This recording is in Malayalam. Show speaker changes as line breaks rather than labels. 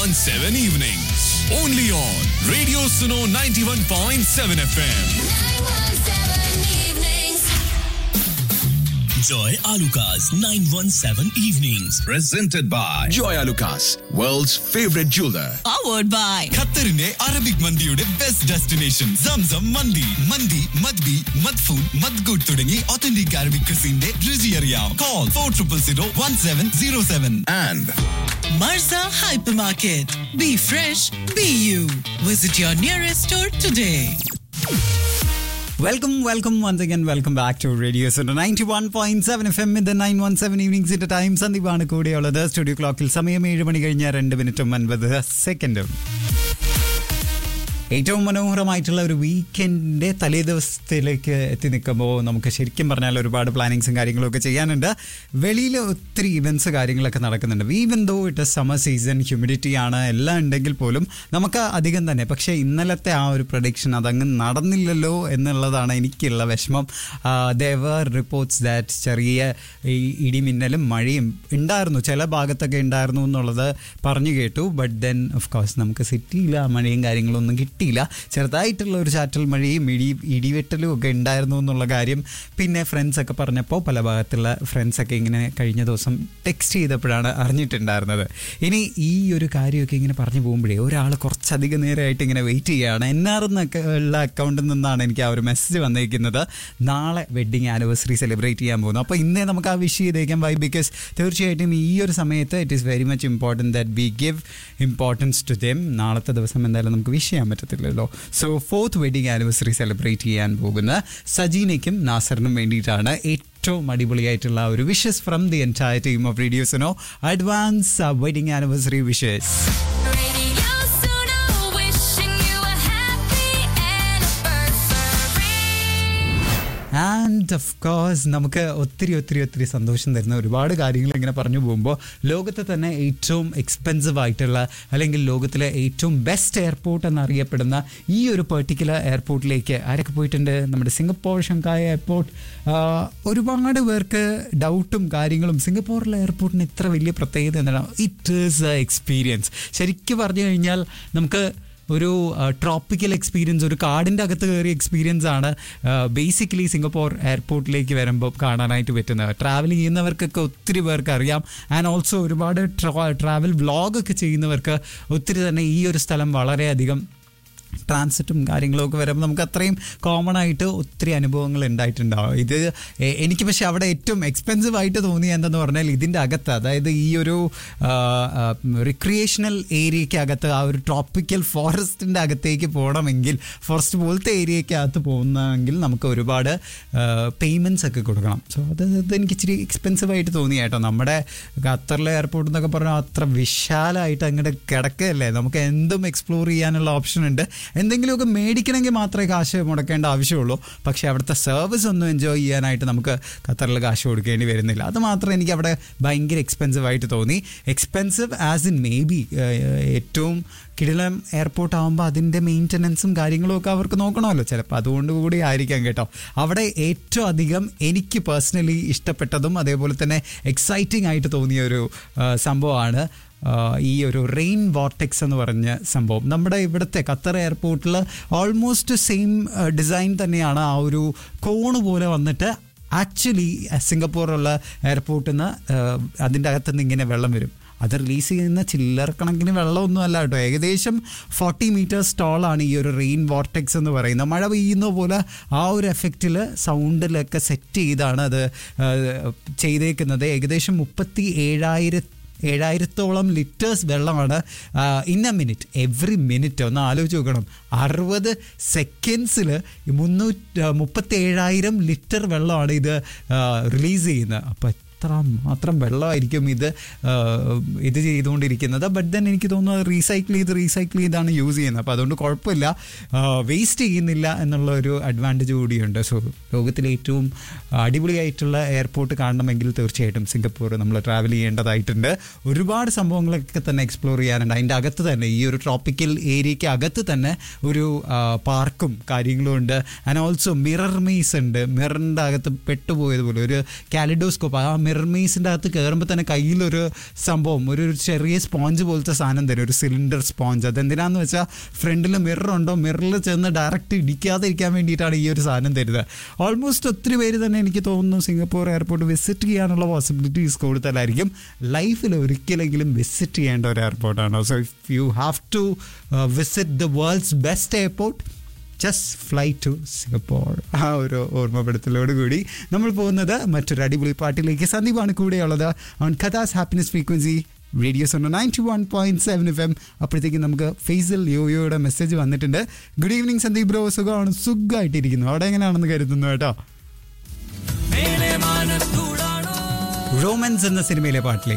917 evenings. Only on Radio Suno 91.7 FM.
Joy Alucas 917 Evenings.
Presented by
Joy Alucas, world's favorite jeweler.
Powered by
ഖത്തറിന്റെ അറബിക് മന്തിയുടെ ബെസ്റ്റ് ഡെസ്റ്റിനേഷൻ സംസം മന്തി. മന്തി മദ്ബി മദ്ഫൂൻ മദ്ഗുഡ് തുടങ്ങി ഒത്തന്റിക് അറബിക് ക്രിസിന്റെ രുചി അറിയാം. Call 40001707.
And
Marza Hypermarket. Be fresh, be you. Visit your nearest store today.
Welcome once again. Welcome back to Radio Suno 91.7 FM in the 917 evenings at a time. സന്ദീപാണ് കൂടെയുള്ളത്. സ്റ്റുഡിയോ ക്ലോക്കിൽ സമയം 7 മണി കഴിഞ്ഞ 2 മിനിറ്റും 50 സെക്കൻഡും. ഏറ്റവും മനോഹരമായിട്ടുള്ള ഒരു വീക്കെൻഡിൻ്റെ തലേ ദിവസത്തിലേക്ക് എത്തി നിൽക്കുമ്പോൾ നമുക്ക് ശരിക്കും പറഞ്ഞാൽ ഒരുപാട് പ്ലാനിങ്സും കാര്യങ്ങളൊക്കെ ചെയ്യാനുണ്ട്. വെളിയിൽ ഒത്തിരി ഇവൻറ്റ്സ് കാര്യങ്ങളൊക്കെ നടക്കുന്നുണ്ട്. Even though it summer season, humidity ആണ്, എല്ലാം ഉണ്ടെങ്കിൽ പോലും നമുക്ക് അധികം തന്നെ. പക്ഷേ ഇന്നലത്തെ ആ ഒരു പ്രഡിക്ഷൻ അതങ്ങ് നടന്നില്ലല്ലോ എന്നുള്ളതാണ് എനിക്കുള്ള വിഷമം. ദേവർ റിപ്പോർട്ട്സ് ദാറ്റ് ചെറിയ ഈ ഇടിമിന്നലും മഴയും ഉണ്ടായിരുന്നു, ചില ഭാഗത്തൊക്കെ ഉണ്ടായിരുന്നു എന്നുള്ളത് പറഞ്ഞു കേട്ടു. ബട്ട് ദെൻ ഓഫ് കോഴ്സ് നമുക്ക് സിറ്റിയിൽ ആ മഴയും കാര്യങ്ങളൊന്നും കിട്ടിയില്ല. ചെറുതായിട്ടുള്ള ഒരു ചാറ്റൽ മഴയും ഇടിവെട്ടലും ഒക്കെ ഉണ്ടായിരുന്നു എന്നുള്ള കാര്യം പിന്നെ ഫ്രണ്ട്സൊക്കെ പറഞ്ഞപ്പോൾ പല ഭാഗത്തുള്ള ഫ്രണ്ട്സൊക്കെ ഇങ്ങനെ കഴിഞ്ഞ ദിവസം ടെക്സ്റ്റ് ചെയ്തപ്പോഴാണ് അറിഞ്ഞിട്ടുണ്ടായിരുന്നത്. ഇനി ഈ ഒരു കാര്യമൊക്കെ ഇങ്ങനെ പറഞ്ഞു പോകുമ്പോഴേ ഒരാൾ കുറച്ചധികം നേരമായിട്ട് ഇങ്ങനെ വെയിറ്റ് ചെയ്യുകയാണ്. NR എന്നൊക്കെ ഉള്ള അക്കൗണ്ടിൽ നിന്നാണ് എനിക്ക് ആ ഒരു മെസ്സേജ് വന്നിരിക്കുന്നത്. നാളെ വെഡ്ഡിങ് ആനിവേഴ്സറി സെലിബ്രേറ്റ് ചെയ്യാൻ പോകുന്നു. അപ്പോൾ ഇന്നേ നമുക്ക് ആ വിഷ് ചെയ്തേക്കാം. വൈ? ബിക്കോസ് തീർച്ചയായിട്ടും ഈ ഒരു സമയത്ത് it is very much important that we give importance to them. നാളത്തെ ദിവസം എന്തായാലും നമുക്ക് വിഷ് ചെയ്യാൻ പറ്റത്തില്ലല്ലോ. So 4th wedding anniversary celebrate ചെയ്യാൻ പോകുന്ന സജീനയ്ക്കും നാസറിനും വേണ്ടിയിട്ടാണ് ഏറ്റവും അടിപൊളിയായിട്ടുള്ള ഒരു wishes from the entire team of radio Suno. Advance wedding anniversary wishes. And of course നമുക്ക് ഒത്തിരി സന്തോഷം തരുന്ന ഒരുപാട് കാര്യങ്ങൾ ഇങ്ങനെ പറഞ്ഞു പോകുമ്പോൾ ലോകത്തെ തന്നെ ഏറ്റവും എക്സ്പെൻസീവ് ആയിട്ടുള്ള അല്ലെങ്കിൽ ലോകത്തിലെ ഏറ്റവും ബെസ്റ്റ് എയർപോർട്ട് എന്നറിയപ്പെടുന്ന ഈ ഒരു പെർട്ടിക്കുലർ എയർപോർട്ടിലേക്ക് ആരൊക്കെ പോയിട്ടുണ്ട്? നമ്മുടെ സിംഗപ്പൂർ ഷങ്കായ് എയർപോർട്ട്. ഒരുപാട് പേർക്ക് ഡൗട്ടും കാര്യങ്ങളും സിംഗപ്പൂരിലെ എയർപോർട്ടിന് ഇത്ര വലിയ പ്രത്യേകത എന്താണ്? It is A experience. ശരിക്കും പറഞ്ഞു കഴിഞ്ഞാൽ നമുക്ക് ഒരു ട്രോപ്പിക്കൽ എക്സ്പീരിയൻസ്, ഒരു കാടിൻ്റെ അകത്ത് കയറിയ എക്സ്പീരിയൻസ് ആണ് ബേസിക്കലി സിംഗപ്പൂർ എയർപോർട്ടിലേക്ക് വരുമ്പോൾ കാണാനായിട്ട് പറ്റുന്നത്. ട്രാവൽ ചെയ്യുന്നവർക്കൊക്കെ ഒത്തിരി പേർക്ക് അറിയാം. ആൻഡ് ഓൾസോ ഒരുപാട് ട്രാവൽ വ്ളോഗൊക്കെ ചെയ്യുന്നവർക്ക് ഒത്തിരി തന്നെ ഈ ഒരു സ്ഥലം വളരെയധികം ട്രാൻസിറ്റും കാര്യങ്ങളൊക്കെ വരുമ്പോൾ നമുക്ക് അത്രയും കോമൺ ആയിട്ട് ഒത്തിരി അനുഭവങ്ങൾ ഉണ്ടായിട്ടുണ്ടാവും. ഇത് എനിക്ക് പക്ഷേ അവിടെ ഏറ്റവും എക്സ്പെൻസീവ് ആയിട്ട് തോന്നിയത് എന്തെന്ന് പറഞ്ഞാൽ ഇതിൻ്റെ അകത്ത്, അതായത് ഈ ഒരു റിക്രിയേഷണൽ ഏരിയയ്ക്ക് അകത്ത്, ആ ഒരു ട്രോപ്പിക്കൽ ഫോറസ്റ്റിൻ്റെ അകത്തേക്ക് പോകണമെങ്കിൽ, ഫോറസ്റ്റ് പോലത്തെ ഏരിയയ്ക്ക് അകത്ത് പോകുന്നെങ്കിൽ നമുക്ക് ഒരുപാട് പേയ്മെൻറ്റ്സ് ഒക്കെ കൊടുക്കണം. സോ അതെനിക്ക് ഇച്ചിരി എക്സ്പെൻസീവ് ആയിട്ട് തോന്നി കേട്ടോ. നമ്മുടെ ഖത്തറിലെ എയർപോർട്ട് എന്നൊക്കെ പറഞ്ഞാൽ അത്ര വിശാലമായിട്ട് അങ്ങോട്ട് കിടക്കുകയല്ലേ, നമുക്ക് എന്തും എക്സ്പ്ലോർ ചെയ്യാനുള്ള ഓപ്ഷൻ ഉണ്ട്. എന്തെങ്കിലുമൊക്കെ മേടിക്കണമെങ്കിൽ മാത്രമേ കാശ് മുടക്കേണ്ട ആവശ്യമുള്ളൂ. പക്ഷേ അവിടുത്തെ സർവീസ് ഒന്നും എൻജോയ് ചെയ്യാനായിട്ട് നമുക്ക് ഖത്തറിൽ കാശ് കൊടുക്കേണ്ടി വരുന്നില്ല. അത് മാത്രം എനിക്ക് അവിടെ ഭയങ്കര എക്സ്പെൻസീവ് ആയിട്ട് തോന്നി. Expensive as in may be ഏറ്റവും കിടിലം എയർപോർട്ട് ആകുമ്പോൾ അതിൻ്റെ മെയിൻ്റനൻസും കാര്യങ്ങളും ഒക്കെ അവർക്ക് നോക്കണമല്ലോ, ചിലപ്പോൾ അതുകൊണ്ട് കൂടി ആയിരിക്കാം കേട്ടോ. അവിടെ ഏറ്റവും അധികം എനിക്ക് പേഴ്സണലി ഇഷ്ടപ്പെട്ടതും അതേപോലെ തന്നെ എക്സൈറ്റിംഗ് ആയിട്ട് തോന്നിയ ഒരു സംഭവമാണ് ഈ ഒരു റെയിൻ വോർട്ടെക്സ് എന്ന് പറഞ്ഞ സംഭവം. നമ്മുടെ ഇവിടുത്തെ ഖത്തർ എയർപോർട്ടിൽ ഓൾമോസ്റ്റ് സെയിം ഡിസൈൻ തന്നെയാണ്. ആ ഒരു കോണ് പോലെ വന്നിട്ട് ആക്ച്വലി സിംഗപ്പൂറുള്ള എയർപോർട്ടിൽ നിന്ന് അതിൻ്റെ അകത്തുനിന്ന് ഇങ്ങനെ വെള്ളം വരും. അത് റിലീസ് ചെയ്യുന്ന ചില്ലറ കണക്കിന് വെള്ളമൊന്നും അല്ല കേട്ടോ. ഏകദേശം 40 മീറ്റേഴ്സ് ടോളാണ് ഈ ഒരു റെയിൻ വോർട്ടെക്സ് എന്ന് പറയുന്നത്. മഴ പെയ്യുന്ന പോലെ ആ ഒരു എഫക്റ്റിൽ സൗണ്ടിലൊക്കെ സെറ്റ് ചെയ്താണ് അത് ചെയ്തേക്കുന്നത്. ഏകദേശം 37,000 ലിറ്റേഴ്സ് വെള്ളമാണ് in A minute. Every minute ഒന്ന് ആലോചിച്ച് നോക്കണം, 60 സെക്കൻഡ്സിൽ 37,000 ലിറ്റർ വെള്ളമാണ് ഇത് റിലീസ് ചെയ്യുന്നത്. അപ്പോൾ മാത്രം വെള്ളമായിരിക്കും ഇത് ചെയ്തുകൊണ്ടിരിക്കുന്നത്. ബട്ട് ദെൻ എനിക്ക് തോന്നുന്നു അത് റീസൈക്കിൾ ചെയ്താണ് യൂസ് ചെയ്യുന്നത്. അപ്പോൾ അതുകൊണ്ട് കുഴപ്പമില്ല, വേസ്റ്റ് ചെയ്യുന്നില്ല എന്നുള്ള ഒരു അഡ്വാൻറ്റേജ് കൂടിയുണ്ട്. സോ ലോകത്തിലെ ഏറ്റവും അടിപൊളിയായിട്ടുള്ള എയർപോർട്ട് കാണണമെങ്കിൽ തീർച്ചയായിട്ടും സിംഗപ്പൂർ നമ്മൾ ട്രാവൽ ചെയ്യേണ്ടതായിട്ടുണ്ട്. ഒരുപാട് സംഭവങ്ങളൊക്കെ തന്നെ എക്സ്പ്ലോർ ചെയ്യാനുണ്ട്. അതിൻ്റെ അകത്ത് തന്നെ ഈ ഒരു ട്രോപ്പിക്കൽ ഏരിയയ്ക്ക് അകത്ത് തന്നെ ഒരു പാർക്കും കാര്യങ്ങളും ഉണ്ട്. ആൻഡ് ഓൾസോ മിറർ മെയ്സ് ഉണ്ട്. മിററിൻ്റെ അകത്ത് പെട്ടുപോയതുപോലെ ഒരു കാലിഡോസ്കോപ്പ്, ആ മെർമേസിൻ്റെ അകത്ത് കയറുമ്പോൾ തന്നെ കയ്യിലൊരു സംഭവം, ഒരു ചെറിയ സ്പോഞ്ച് പോലത്തെ സാധനം തരും, ഒരു സിലിണ്ടർ സ്പോഞ്ച്. അതെന്തിനാന്ന് വെച്ചാൽ ഫ്രണ്ടിൽ മിററുണ്ടോ, മിററിൽ ചെന്ന് ഡയറക്റ്റ് ഇടിക്കാതെ ഇരിക്കാൻ വേണ്ടിയിട്ടാണ് ഈ ഒരു സാധനം തരുന്നത്. ഓൾമോസ്റ്റ് ഒത്തിരി പേര് തന്നെ എനിക്ക് തോന്നുന്നു സിംഗപ്പൂർ എയർപോർട്ട് വിസിറ്റ് ചെയ്യാനുള്ള പോസിബിലിറ്റീസ് കൂടുതലായിരിക്കും. ലൈഫിൽ ഒരിക്കലെങ്കിലും വിസിറ്റ് ചെയ്യേണ്ട ഒരു എയർപോർട്ടാണ്. So if you have to visit the world's best airport, just fly to Singapore. ആ ഒരു ഓർമ്മപ്പെടുത്തലോടുകൂടി നമ്മൾ പോകുന്നത് മറ്റൊരു അടിപൊളി പാട്ടിലേക്ക്. സന്ദീപാണ് കൂടെയുള്ളത് on കഥാസ് happiness frequency radio zone 91.7 FM. അപ്പോഴത്തേക്കും നമുക്ക് ഫേസൽ യോയോയുടെ മെസ്സേജ് വന്നിട്ടുണ്ട്. ഗുഡ് ഈവനിങ് സന്ദീപ് ബ്രോ, സുഖമാണ്? സുഖമായിട്ടിരിക്കുന്നു. അവിടെ എങ്ങനെയാണെന്ന് കരുതുന്നു കേട്ടോ. റോമൻസ് എന്ന സിനിമയിലെ പാട്ടിലെ